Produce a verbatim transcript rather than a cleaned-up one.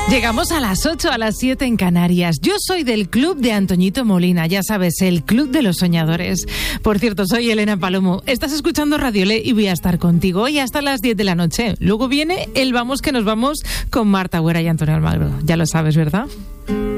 Llegamos a las ocho, a las siete en Canarias. Yo soy del club de Antoñito Molina, ya sabes, el club de los soñadores. Por cierto, soy Elena Palomo. Estás escuchando Radiolé y voy a estar contigo hoy hasta las diez de la noche. Luego viene el Vamos que nos vamos con Marta Güera y Antonio Almagro. Ya lo sabes, ¿verdad?